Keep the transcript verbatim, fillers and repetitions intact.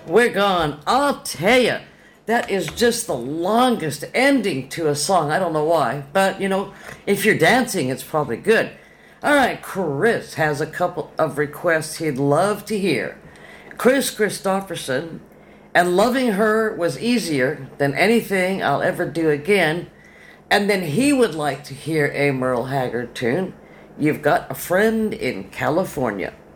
We're gone. I'll tell you, that is just the longest ending to a song. I don't know why, but you know, if you're dancing, it's probably good. All right, Chris has a couple of requests he'd love to hear. Chris Christopherson, and loving her was easier than anything I'll ever do again. And then he would like to hear a Merle Haggard tune. You've got a friend in California.